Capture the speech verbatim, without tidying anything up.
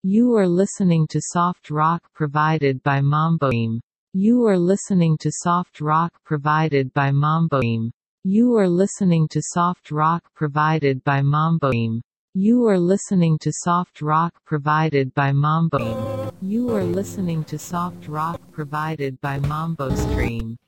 You are listening to soft rock provided by Mamboim. You are listening to soft rock provided by Mamboim. You are listening to soft rock provided by Mamboim. You are listening to soft rock provided by Mamboim. You are listening to soft rock provided by Mambo Stream.